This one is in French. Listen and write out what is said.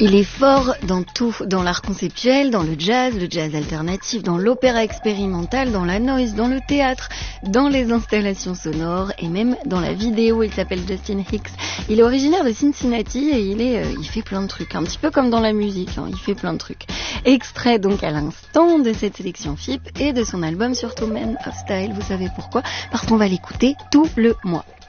Il est fort dans tout, dans l'art conceptuel, dans le jazz alternatif, dans l'opéra expérimental, dans la noise, dans le théâtre, dans les installations sonores et même dans la vidéo. Il s'appelle Justin Hicks. Il est originaire de Cincinnati et il fait plein de trucs, un petit peu comme dans la musique, il fait plein de trucs. Extrait donc à l'instant de cette sélection FIP et de son album surtout Men of Style. Vous savez pourquoi ? Parce qu'on va l'écouter tout le mois.